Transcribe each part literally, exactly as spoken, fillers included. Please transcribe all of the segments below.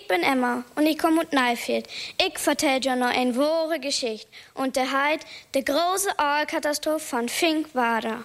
Ich bin Emma und ich komme aus Neifeld. Ich vertell dir noch eine wahre Geschichte. Und der heißt die große Aalkatastrophe von Finkwada.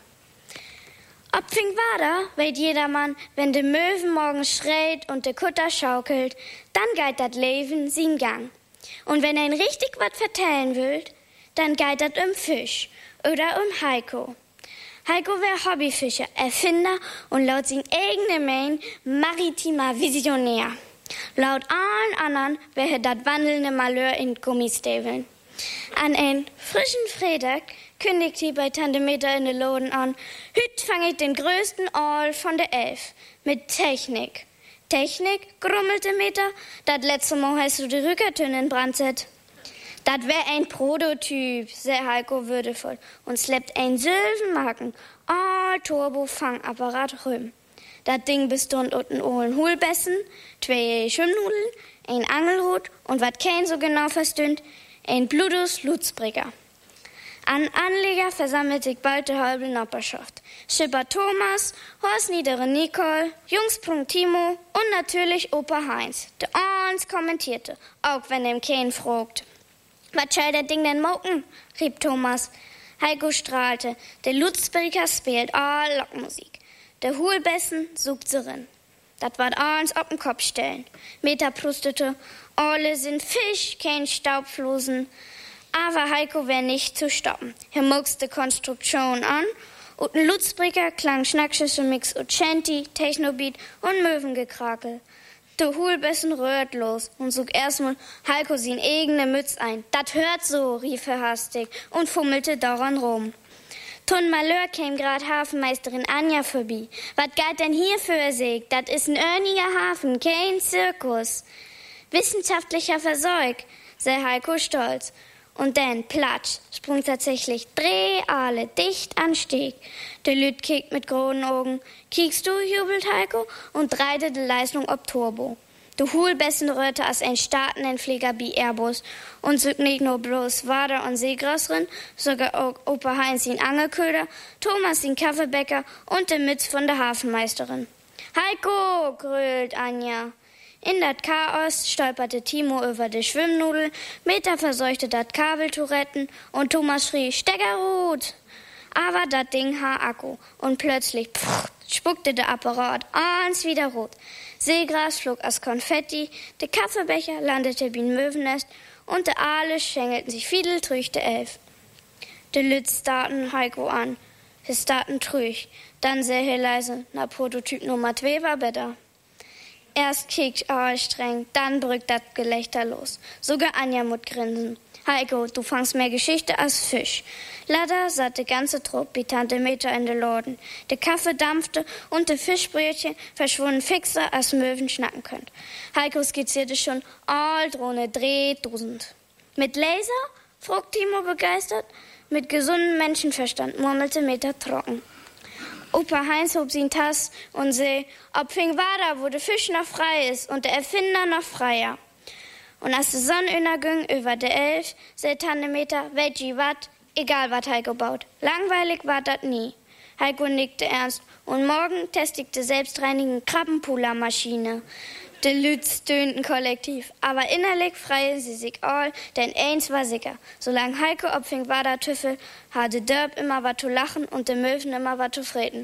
Ob Finkwada weet jedermann, wenn de Möwen morgens schreit und der Kutter schaukelt, dann geht dat Leben sin Gang. Und wenn ein richtig wat vertellen wollt, dann geht dat um Fisch oder um Heiko. Heiko wär Hobbyfischer, Erfinder und laut sin eigene Main maritimer Visionär. Laut allen anderen wäre dat wandelnde Malheur in Gummistäveln. An ein frischen Freitag kündigt die bei Tante Meta in den Loden an, hüt fang ich den größten Aal von der Elf. Mit Technik. Technik, grummelte Meta, dat letzte Mal hast du die Rückertön in Brand set. Dat wär ein Prototyp, sehr Heiko würdevoll, und sleppt ein Silbenmarken, Aal-Turbo-Fangapparat rüm. Dat Ding bestund und ein Ohlen Hohlbessen, zwei Schwimmnudeln, ein Angelrut und wat kein so genau verstünd, ein Bluetooth-Lutzbricker. An Anleger versammelt sich bald die halbe Nachbarschaft. Schipper Thomas, Horst Niedere Nicole, Jungsprung Timo und natürlich Opa Heinz. Der Orns kommentierte, auch wenn dem kein fragt. Was soll der Ding denn moken? Rieb Thomas. Heiko strahlte. Der Lutzbricker spielt all Lockmusik. Der Hohlbessen sucht sie rin. Dat wat Orns auf den Kopf stellen. Meta prustete, alle sind Fisch, kein Staubflosen. Aber Heiko wär nicht zu stoppen. Er muckste Konstruktion an und ein Lutzbricker klang schnackschische Mix und Chanty, Technobeat und Möwengekrakel. Der Hohlbessen rührt los und sog erstmal Heiko sin eigene Mütz ein. Dat hört so, rief er hastig und fummelte daran rum. Ton Malheur käm grad Hafenmeisterin Anja vorbei. Wat geht denn hier für sich? Dat is ein örniger Hafen, kein Zirkus. Wissenschaftlicher Versorg, sei Heiko stolz. Und dann, platsch, sprung tatsächlich drei Aale dicht an Steg. Der Lüt kickt mit großen Augen. Kiekst du, jubelt Heiko und dreite die Leistung ob Turbo. Der Hohlbessen rührte als ein startenden Flieger wie Airbus und zog nicht nur bloß Wader und Seegras drin, sogar auch Opa Heinz den Angelköder, Thomas den Kaffeebäcker und der Mütz von der Hafenmeisterin. Heiko, grölt Anja. In dat Chaos stolperte Timo über die Schwimmnudel, Meta verseuchte dat Kabeltouretten und Thomas schrie, Steckerrot! Aber dat Ding ha Akku und plötzlich pff, spuckte der Apparat ans wieder rot. Seegras flog als Konfetti, der Kaffeebecher landete wie ein Möwennest und de Aale schengelten sich fiedeltrüch de Elf. De Lütz starten Heiko an, wir starten trüch, dann sehr he leise, na Prototyp Nummer zwei war besser. Erst kickt Aal streng, dann brückt dat Gelächter los. Sogar Anja mut grinsen. Heiko, du fangst mehr Geschichte als Fisch. Leider satt de ganze Trupp wie Tante Meta in de Lorden. De Kaffee dampfte und de Fischbrötchen verschwunden fixer, als Möwen schnacken könnt. Heiko skizzierte schon Aal-Drohne drehdusend. Mit Laser? frug Timo begeistert. Mit gesundem Menschenverstand, murmelte Meta trocken. Opa Heinz hob sin Tass und seh, ob Finkwada, wo der Fisch noch frei ist und der Erfinder noch freier. Und als die Sonne unterging über der Elf, seh Tante Meta, Veggie wat, egal wat Heiko baut. Langweilig war dat nie. Heiko nickte ernst und morgen testigte selbstreinigende Krabbenpuller-Maschine. De Lütz tönten kollektiv, aber innerlich freien sie sich all, denn eins war sicher. Solange Heiko ob Finkwada tüffel, hatte Dörp immer wat zu lachen und de Möwen immer wat zu freten.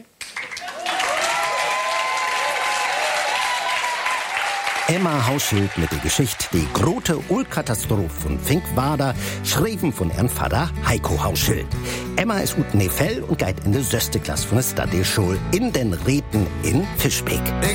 Emma Hauschild mit der Geschichte Die große Ölkatastrophe von Finkwada, schrieben von ihrem Vater Heiko Hauschild. Emma ist ut Nefell und geht in die sechste Klasse von der Stadtschule in den Räten in Fischbeck.